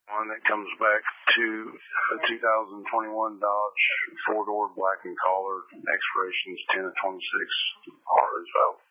One that comes back to a 2021 Dodge 4-door black and collar, expirations 10 of 26 R as well.